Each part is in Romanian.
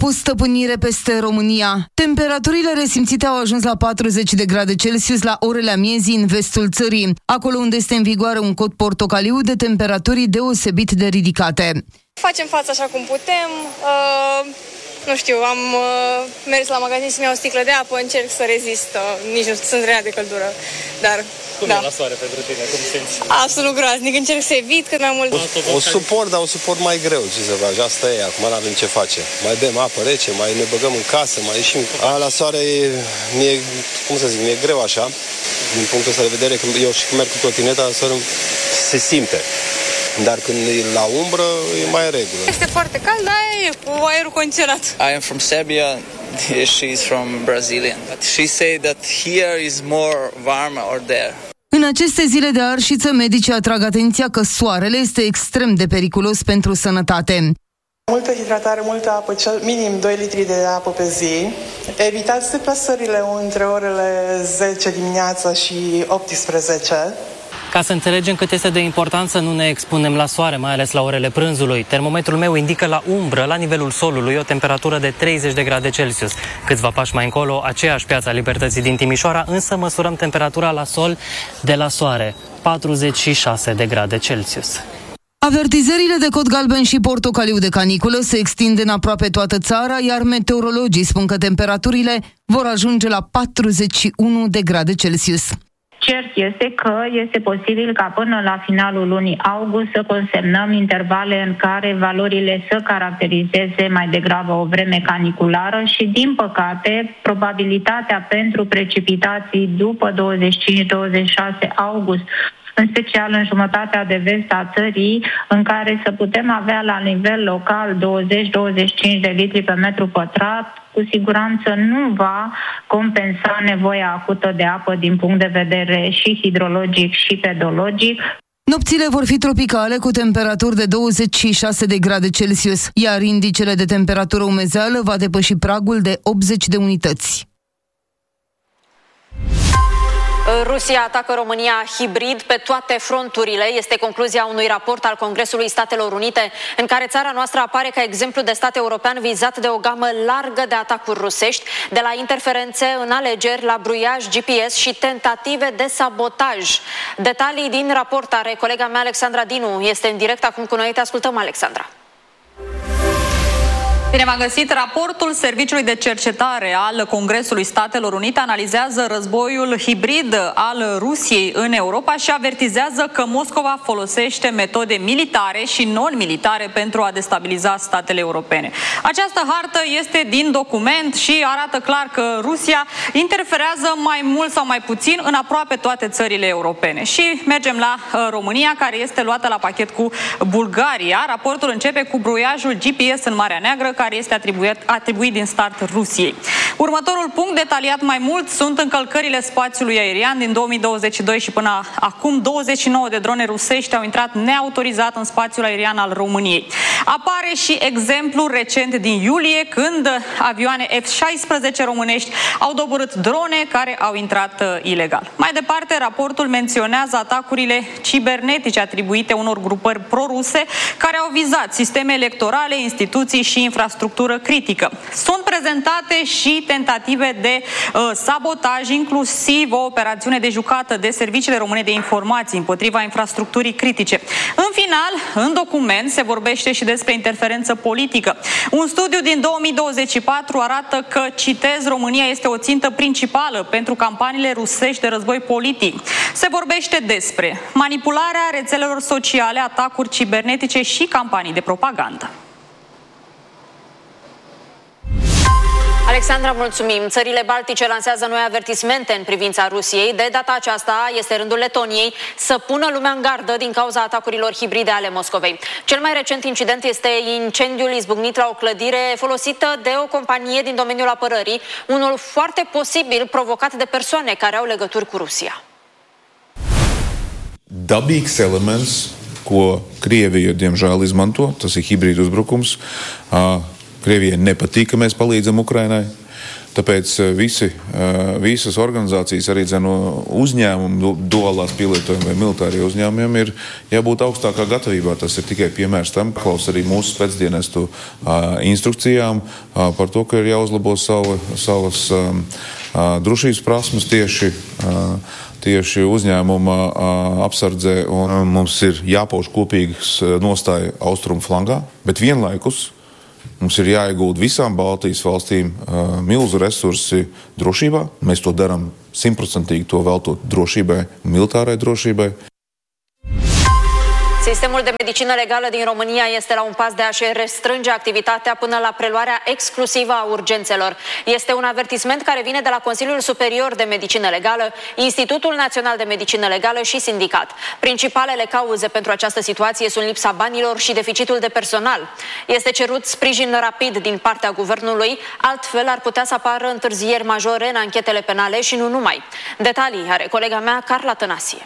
pus stăpânire peste România. Temperaturile resimțite au ajuns la 40 de grade Celsius la orele amiezii în vestul țării, acolo unde este în vigoare un cod portocaliu de temperaturi deosebit de ridicate. Facem față așa cum putem. Nu știu, am mers la magazin să-mi iau o sticlă de apă, încerc să rezist, nici nu sunt rea de căldură, dar... Cum e la soare pentru tine? Cum simți? Absolut groaznic, încerc să evit cât mai mult. O suport, dar o suport mai greu, ce să faci, asta e, acum nu avem ce face. Mai bem apă rece, mai ne băgăm în casă, mai ieșim. La soare mi-e, cum să zic, mi-e greu așa, din punctul ăsta de vedere, când eu și când merg cu trotineta, la soare se simte. Dar când e la umbră, e mai în regulă. Este foarte cald, dar e cu aerul condiționat. I am from Serbia, she is from Brazilian. She say that here is more warm or there. În aceste zile de arșiță, medicii atrag atenția că soarele este extrem de periculos pentru sănătate. Multă hidratare, multă apă, cel minim 2 litri de apă pe zi. Evitați deplasările între orele 10 dimineața și 18. Ca să înțelegem cât este de important să nu ne expunem la soare, mai ales la orele prânzului. Termometrul meu indică la umbră, la nivelul solului, o temperatură de 30 de grade Celsius. Câțiva pași mai încolo, aceeași Piața Libertății din Timișoara, însă măsurăm temperatura la sol de la soare, 46 de grade Celsius. Avertizările de cod galben și portocaliu de caniculă se extind în aproape toată țara, iar meteorologii spun că temperaturile vor ajunge la 41 de grade Celsius. Cert este că este posibil ca până la finalul lunii august să consemnăm intervale în care valorile să caracterizeze mai degrabă o vreme caniculară și, din păcate, probabilitatea pentru precipitații după 25-26 august, în special în jumătatea de vest a țării, în care să putem avea la nivel local 20-25 de litri pe metru pătrat, cu siguranță nu va compensa nevoia acută de apă din punct de vedere și hidrologic și pedologic. Nopțile vor fi tropicale cu temperaturi de 26 de grade Celsius, iar indicele de temperatură umezeală va depăși pragul de 80 de unități. Rusia atacă România hibrid pe toate fronturile. Este concluzia unui raport al Congresului Statelor Unite, în care țara noastră apare ca exemplu de stat european vizat de o gamă largă de atacuri rusești, de la interferențe în alegeri, la bruiaj GPS și tentative de sabotaj. Detalii din raport are colega mea Alexandra Dinu. Este în direct acum cu noi. Te ascultăm, Alexandra. Bine v-am găsit. Raportul Serviciului de Cercetare al Congresului Statelor Unite analizează războiul hibrid al Rusiei în Europa și avertizează că Moscova folosește metode militare și non-militare pentru a destabiliza statele europene. Această hartă este din document și arată clar că Rusia interferează mai mult sau mai puțin în aproape toate țările europene. Și mergem la România, care este luată la pachet cu Bulgaria. Raportul începe cu bruiajul GPS în Marea Neagră, care este atribuit din start Rusiei. Următorul punct, detaliat mai mult, sunt încălcările spațiului aerian din 2022 și până acum 29 de drone rusești au intrat neautorizat în spațiul aerian al României. Apare și exemplu recent din iulie, când avioane F-16 românești au doborât drone care au intrat ilegal. Mai departe, raportul menționează atacurile cibernetice atribuite unor grupări proruse care au vizat sisteme electorale, instituții și infrastructură critică. Sunt prezentate și tentative de sabotaj, inclusiv o operațiune de jucată de serviciile române de informații împotriva infrastructurii critice. În final, în document se vorbește și despre interferență politică. Un studiu din 2024 arată că, citez, România este o țintă principală pentru campaniile rusești de război politic. Se vorbește despre manipularea rețelelor sociale, atacuri cibernetice și campanii de propagandă. Alexandra, mulțumim. Țările baltice lansează noi avertismente în privința Rusiei. De data aceasta este rândul Letoniei să pună lumea în gardă din cauza atacurilor hibride ale Moscovei. Cel mai recent incident este incendiul izbucnit la o clădire folosită de o companie din domeniul apărării, unul foarte posibil provocat de persoane care au legături cu Rusia. Dabīgs elements, ko Krievija diemžēl izmanto, tas ir hibrīdu uzbrukums. Krievijai nepatīk, ka mēs palīdzam Ukrainai. Tāpēc visas organizācijas, arī uzņēmumu duālās pielietojuma vai militārie uzņēmumiem ir jābūt augstākā gatavībā. Tas ir tikai piemērs tam, klaus arī mūsu spēcdienestu instrukcijām par to, ka ir jāuzlabo savas drošības prasmes tieši uzņēmuma apsardzē, un mums ir jāpauž kopīgas nostāja austrumu flangā, bet vienlaikus mums ir jāiegūt visām Baltijas valstīm milzu resursi drošībā. Mēs to darām 100%, to veltot drošībai, militārai drošībai. Sistemul de medicină legală din România este la un pas de a-și restrânge activitatea până la preluarea exclusivă a urgențelor. Este un avertisment care vine de la Consiliul Superior de Medicină Legală, Institutul Național de Medicină Legală și sindicat. Principalele cauze pentru această situație sunt lipsa banilor și deficitul de personal. Este cerut sprijin rapid din partea guvernului, altfel ar putea să apară întârzieri majore în anchetele penale și nu numai. Detalii are colega mea, Carla Tănasie.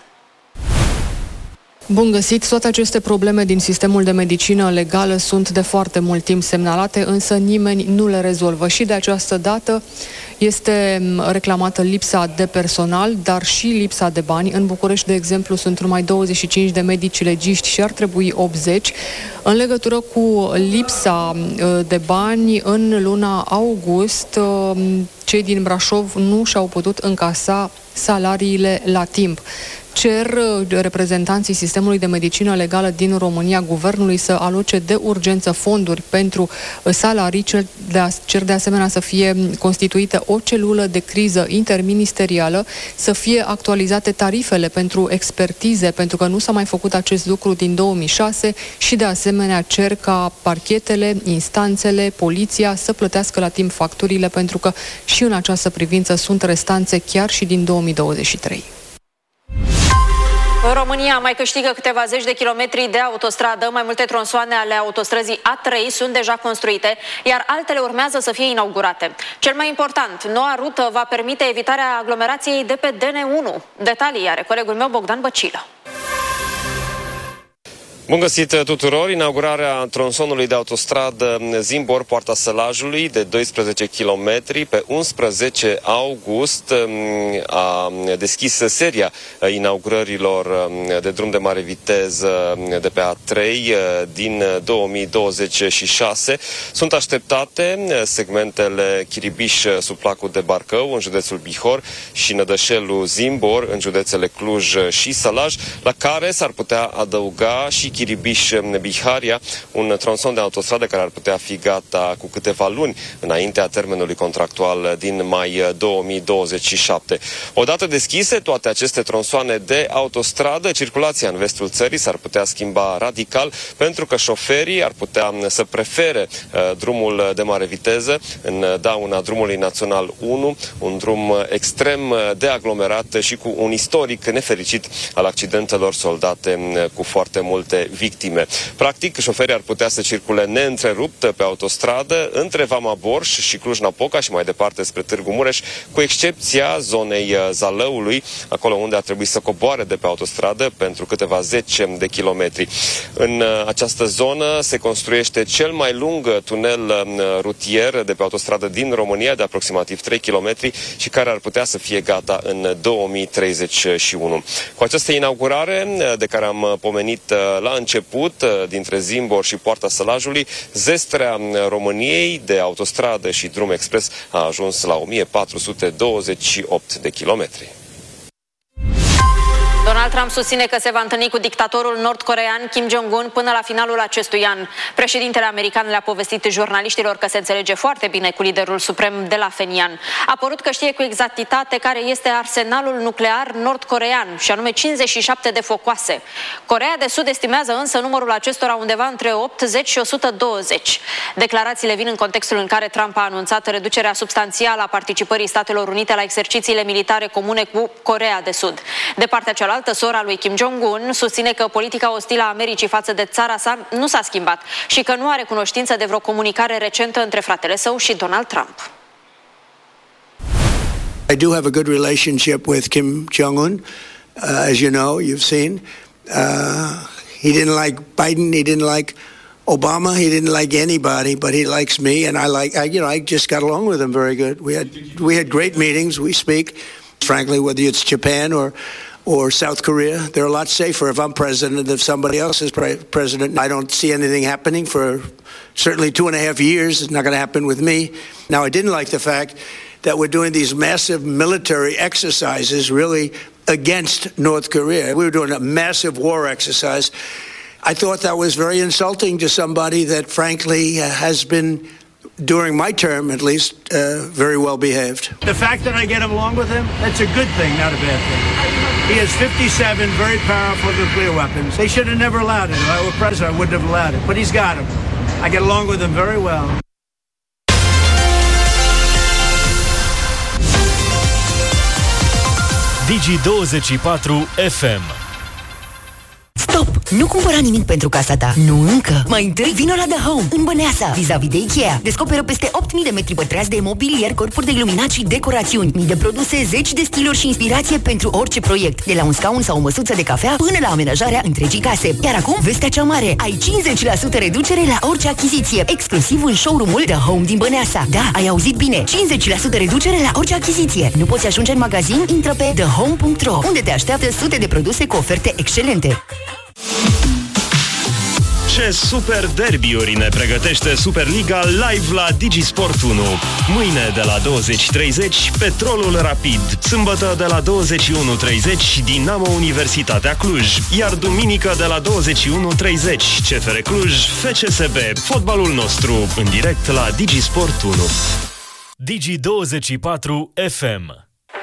Bun găsit! Toate aceste probleme din sistemul de medicină legală sunt de foarte mult timp semnalate, însă nimeni nu le rezolvă și de această dată este reclamată lipsa de personal, dar și lipsa de bani. În București, de exemplu, sunt numai 25 de medici legiști și ar trebui 80. În legătură cu lipsa de bani, în luna august, cei din Brașov nu și-au putut încasa salariile la timp. Cer reprezentanții sistemului de medicină legală din România guvernului să aloce de urgență fonduri pentru salarii, cer de asemenea să fie constituită o celulă de criză interministerială, să fie actualizate tarifele pentru expertize, pentru că nu s-a mai făcut acest lucru din 2006 și de asemenea cer ca parchetele, instanțele, poliția să plătească la timp facturile, pentru că și în această privință sunt restanțe chiar și din 2023. România mai câștigă câteva zeci de kilometri de autostradă, mai multe tronsoane ale autostrăzii A3 sunt deja construite, iar altele urmează să fie inaugurate. Cel mai important, noua rută va permite evitarea aglomerației de pe DN1. Detalii are colegul meu Bogdan Băcilă. Bun găsit tuturor! Inaugurarea tronsonului de autostradă Zimbor, Poarta Sălajului, de 12 km pe 11 august a deschis seria inaugurărilor de drum de mare viteză de pe A3 din 2026. Sunt așteptate segmentele Chiribiș-Suplacul de Barcău în județul Bihor și Nădășelu-Zimbor în județele Cluj și Sălaj, la care s-ar putea adăuga și Chiribiș-Biharia, un tronson de autostradă care ar putea fi gata cu câteva luni înaintea termenului contractual din mai 2027. Odată deschise toate aceste tronsoane de autostradă, circulația în vestul țării s-ar putea schimba radical, pentru că șoferii ar putea să prefere drumul de mare viteză în dauna drumului național 1, un drum extrem de aglomerat și cu un istoric nefericit al accidentelor soldate cu foarte multe victime. Practic, șoferii ar putea să circule neîntrerupt pe autostradă între Vama Borș și Cluj-Napoca și mai departe spre Târgu Mureș, cu excepția zonei Zalăului, acolo unde ar trebui să coboare de pe autostradă pentru câteva zeci de kilometri. În această zonă se construiește cel mai lung tunel rutier de pe autostradă din România, de aproximativ 3 km și care ar putea să fie gata în 2031. Cu această inaugurare, de care am pomenit la început, dintre Zimbor și Poarta Sălajului, zestrea României de autostradă și drum expres a ajuns la 1428 de kilometri. Donald Trump susține că se va întâlni cu dictatorul nord-coreean Kim Jong-un până la finalul acestui an. Președintele american le-a povestit jurnaliștilor că se înțelege foarte bine cu liderul suprem de la Phenian. A părut că știe cu exactitate care este arsenalul nuclear nord-coreean, și anume 57 de focoase. Coreea de Sud estimează însă numărul acestora undeva între 80 și 120. Declarațiile vin în contextul în care Trump a anunțat reducerea substanțială a participării Statelor Unite la exercițiile militare comune cu Coreea de Sud. De partea cealaltă, sora lui Kim Jong-un susține că politica ostilă a Americii față de țara sa nu s-a schimbat și că nu are cunoștință de vreo comunicare recentă între fratele său și Donald Trump. I do have a good relationship with Kim Jong-un, as you know, you've seen. He didn't like Biden, he didn't like Obama, he didn't like anybody, but he likes me, and I just got along with him very good. We had great meetings. We speak, frankly, whether it's Japan or South Korea, they're a lot safer if I'm president than if somebody else is president. I don't see anything happening for certainly 2.5 years. It's not going to happen with me. Now, I didn't like the fact that we're doing these massive military exercises really against North Korea. We were doing a massive war exercise. I thought that was very insulting to somebody that, frankly, has been, during my term at least, very well behaved. The fact that I get along with him, that's a good thing, not a bad thing. He has 57 very powerful nuclear weapons. They should have never allowed it. If I were president, I wouldn't have allowed it. But he's got them. I get along with him very well. Digi24 FM. Stop! Nu cumpăra nimic pentru casa ta. Nu încă. Mai întâi vino la The Home, în Băneasa, vis-a-vis de Ikea. Descoperă peste 8.000 de metri pătrați de mobilier, corpuri de iluminat și decorațiuni. Mii de produse, zeci de stiluri și inspirație pentru orice proiect. De la un scaun sau o măsuță de cafea până la amenajarea întregii case. Iar acum, vestea cea mare. Ai 50% reducere la orice achiziție. Exclusiv în showroom-ul The Home din Băneasa. Da, ai auzit bine. 50% reducere la orice achiziție. Nu poți ajunge în magazin? Intră pe thehome.ro, unde te așteaptă sute de produse cu oferte excelente. Ce super derbiuri ne pregătește Superliga live la Digisport 1. Mâine de la 20:30 Petrolul Rapid, sâmbătă de la 21:30 Dinamo Universitatea Cluj, iar duminică de la 21:30 CFR Cluj, FCSB, fotbalul nostru, în direct la Digisport 1. Digi24 FM.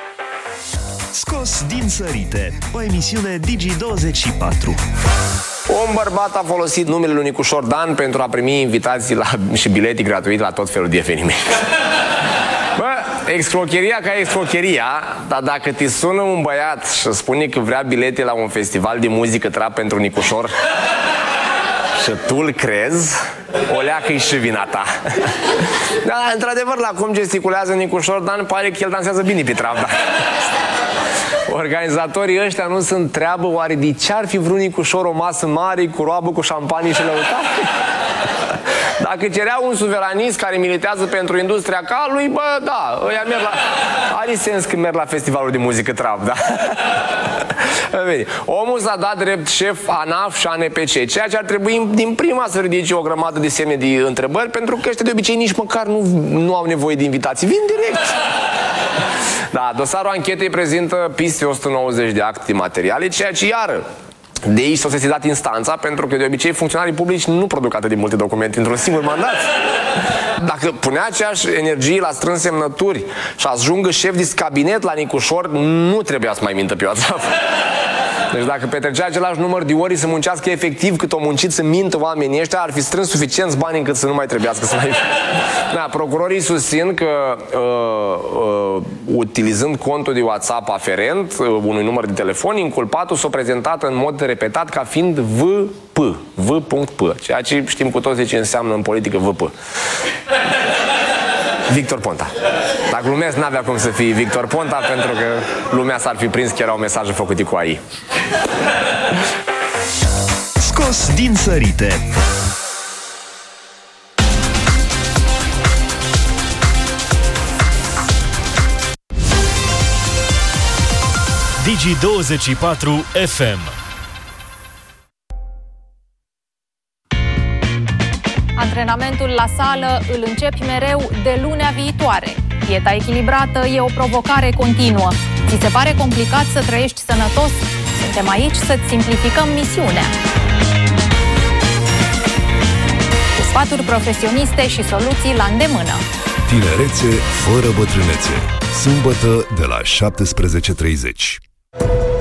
Scos din sărite, o emisiune Digi24. Un bărbat a folosit numele lui Nicușor Dan pentru a primi invitații și bilete gratuite la tot felul de evenimente. Bă, excrocheria ca excrocheria, dar dacă te sună un băiat și spune că vrea bilete la un festival de muzică trap pentru Nicușor și tu-l crezi, o leacă-i și vina ta. Dar, într-adevăr, la cum gesticulează Nicușor Dan, pare că el dansează bine pe trap, da. Organizatorii ăștia nu se întreabă oare de ce ar fi vrut Nicușor o masă mare cu roabă, cu șampanie și lăutate? Dacă cerea un suveranist care militează pentru industria calului, bă, da, ăia merg la... Are sens că merg la festivalul de muzică trap, da? Omul s-a dat drept șef ANAF și ANPC, ceea ce ar trebui din prima să ridice o grămadă de semne de întrebări, pentru că ăștia de obicei nici măcar nu au nevoie de invitații, vin direct. Da, dosarul anchetei prezintă piste 190 de acte materiale, ceea ce iară de aici s-a sesizat instanța, pentru că de obicei funcționarii publici nu produc atât de multe documente într-un singur mandat. Dacă punea aceeași energie la strâns semnături și ajungă șef de cabinet la Nicușor, nu trebuia să mai mintă pe WhatsApp. Deci dacă petrecea același număr de ori să muncească efectiv cât o muncit să mintă oamenii ăștia, ar fi strâns suficienți bani încât să nu mai trebuiască să mai... Da, procurorii susțin că utilizând contul de WhatsApp aferent unui număr de telefon, inculpatul s-a prezentat în mod repetat ca fiind V.P, ceea ce știm cu toții ce înseamnă în politică VP. Victor Ponta. Dacă glumesc, n-avea cum să fie Victor Ponta, pentru că lumea s-ar fi prins că erau mesaje făcute cu AI. Scos din sărite. Digi24 FM. Antrenamentul la sală îl începi mereu de lunea viitoare. Dieta echilibrată e o provocare continuă. Ți se pare complicat să trăiești sănătos? Suntem aici să-ți simplificăm misiunea. Cu sfaturi profesioniste și soluții la îndemână. Tinerețe fără bătrânețe. Sâmbătă de la 17:30.